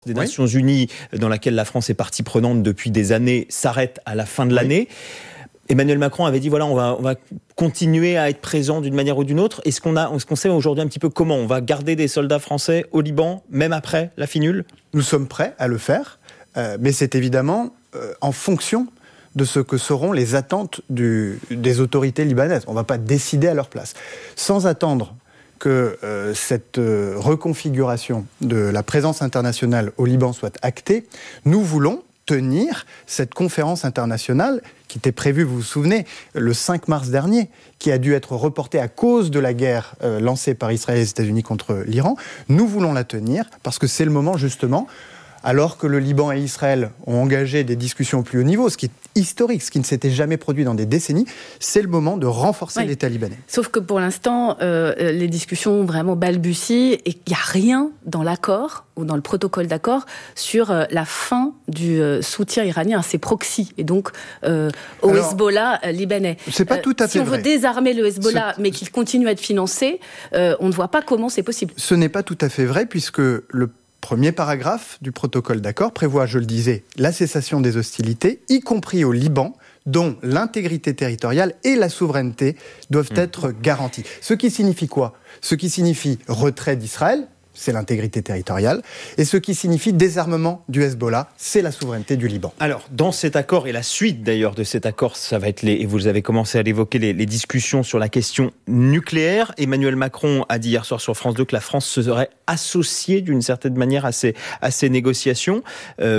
des Nations Unies, dans laquelle la France est partie prenante depuis des années, s'arrête à la fin de l'année. Emmanuel Macron avait dit, voilà, on va continuer à être présent d'une manière ou d'une autre. Est-ce qu'on sait aujourd'hui un petit peu comment on va garder des soldats français au Liban, même après la finule ? Nous sommes prêts à le faire, mais c'est évidemment en fonction de ce que seront les attentes des autorités libanaises. On ne va pas décider à leur place. Sans attendre que cette reconfiguration de la présence internationale au Liban soit actée, nous voulons tenir cette conférence internationale qui était prévue, vous vous souvenez, le 5 mars dernier, qui a dû être reportée à cause de la guerre lancée par Israël et les États-Unis contre l'Iran. Nous voulons la tenir parce que c'est le moment, justement, alors que le Liban et Israël ont engagé des discussions au plus haut niveau, ce qui est historique, ce qui ne s'était jamais produit dans des décennies, c'est le moment de renforcer l'État libanais. Sauf que pour l'instant, les discussions vraiment balbutient et il n'y a rien dans l'accord ou dans le protocole d'accord sur la fin du soutien iranien à ses proxys et donc au Hezbollah libanais. C'est pas tout à fait vrai. Si on veut désarmer le Hezbollah mais qu'il continue à être financé, on ne voit pas comment c'est possible. Ce n'est pas tout à fait vrai puisque le premier paragraphe du protocole d'accord prévoit, je le disais, la cessation des hostilités, y compris au Liban, dont l'intégrité territoriale et la souveraineté doivent être garanties. Ce qui signifie quoi ? Ce qui signifie retrait d'Israël, c'est l'intégrité territoriale, et ce qui signifie désarmement du Hezbollah, c'est la souveraineté du Liban. Alors, dans cet accord, et la suite d'ailleurs de cet accord, ça va être et vous avez commencé à l'évoquer, les discussions sur la question nucléaire. Emmanuel Macron a dit hier soir sur France 2 que la France se serait associée d'une certaine manière à ces négociations. Comment ?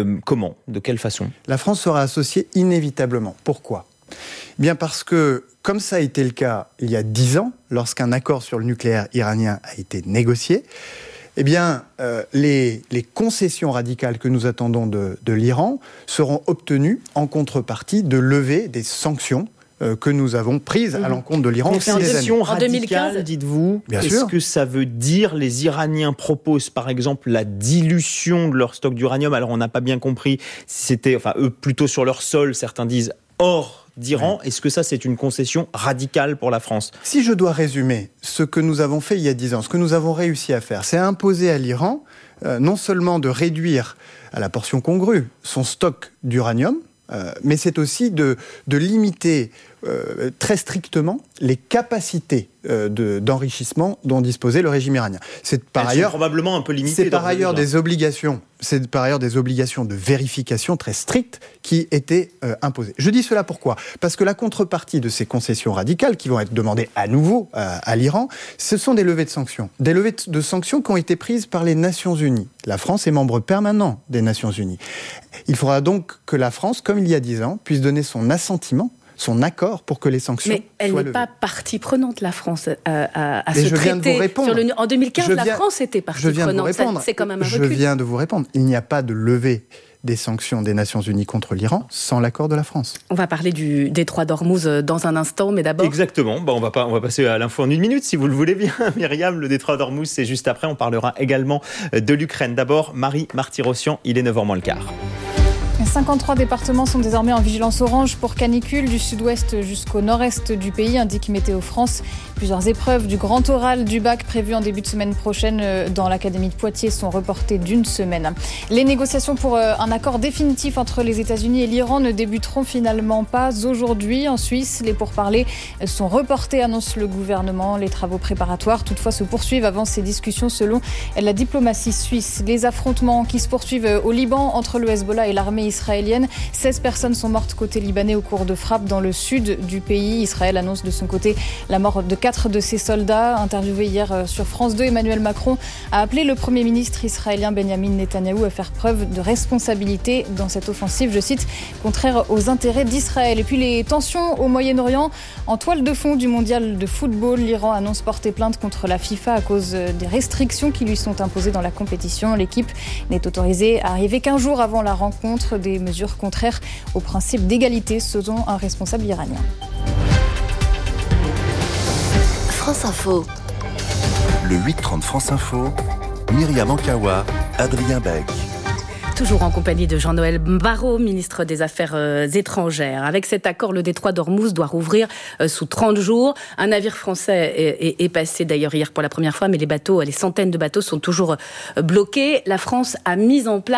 De quelle façon ? La France sera associée inévitablement. Pourquoi ? Bien parce que, comme ça a été le cas il y a 10 ans, lorsqu'un accord sur le nucléaire iranien a été négocié, eh bien, les concessions radicales que nous attendons de l'Iran seront obtenues en contrepartie de lever des sanctions que nous avons prises à l'encontre de l'Iran. Concessions radicales, dites-vous ? Bien sûr. Est-ce que ça veut dire les Iraniens proposent par exemple la dilution de leur stock d'uranium ? Alors on n'a pas bien compris si c'était, eux plutôt sur leur sol, certains disent hors d'Iran. Est-ce que ça, c'est une concession radicale pour la France ? Si je dois résumer ce que nous avons fait il y a 10 ans, ce que nous avons réussi à faire, c'est imposer à l'Iran non seulement de réduire à la portion congrue son stock d'uranium, mais c'est aussi de limiter très strictement les capacités d'enrichissement dont disposait le régime iranien. C'est par ailleurs probablement un peu limité. C'est par ailleurs des obligations de vérification très strictes qui étaient imposées. Je dis cela pourquoi ? Parce que la contrepartie de ces concessions radicales qui vont être demandées à nouveau à l'Iran, ce sont des levées de sanctions. Des levées de sanctions qui ont été prises par les Nations Unies. La France est membre permanent des Nations Unies. Il faudra donc que la France, comme il y a 10 ans, puisse donner son assentiment, son accord pour que les sanctions soient levées. Mais elle n'est pas partie prenante, la France, à ce traité. Je viens de vous répondre. En 2015, la France était partie prenante. Je viens de vous répondre. C'est quand même un recul. Je viens de vous répondre. Il n'y a pas de levée des sanctions des Nations Unies contre l'Iran sans l'accord de la France. On va parler du détroit d'Ormuz dans un instant, mais d'abord... Exactement. On va passer à l'info en 1 minute, si vous le voulez bien, Myriam. Le détroit d'Ormuz, c'est juste après. On parlera également de l'Ukraine. D'abord, Marie Marty-Rossian, il est 9h moins le quart. 53 départements sont désormais en vigilance orange pour canicule, du sud-ouest jusqu'au nord-est du pays, indique Météo France. Plusieurs épreuves du grand oral du bac prévues en début de semaine prochaine dans l'Académie de Poitiers sont reportées d'1 semaine. Les négociations pour un accord définitif entre les États-Unis et l'Iran ne débuteront finalement pas aujourd'hui. En Suisse, les pourparlers sont reportés, annonce le gouvernement. Les travaux préparatoires, toutefois, se poursuivent avant ces discussions selon la diplomatie suisse. Les affrontements qui se poursuivent au Liban entre le Hezbollah et l'armée israélienne. 16 personnes sont mortes côté libanais au cours de frappes dans le sud du pays. Israël annonce de son côté la mort de 4 de ses soldats. Interviewé hier sur France 2, Emmanuel Macron a appelé le Premier ministre israélien Benjamin Netanyahou à faire preuve de responsabilité dans cette offensive, je cite, contraire aux intérêts d'Israël. Et puis les tensions au Moyen-Orient en toile de fond du mondial de football. L'Iran annonce porter plainte contre la FIFA à cause des restrictions qui lui sont imposées dans la compétition. L'équipe n'est autorisée à arriver qu'1 jour avant la rencontre, des mesures contraires au principe d'égalité selon un responsable iranien. France Info. Le 8h30 France Info, Myriam Ankawa, Adrien Beck. Toujours en compagnie de Jean-Noël Barrot, ministre des Affaires étrangères. Avec cet accord, le détroit d'Ormuz doit rouvrir sous 30 jours. Un navire français est passé d'ailleurs hier pour la première fois, mais les centaines de bateaux sont toujours bloqués. La France a mis en place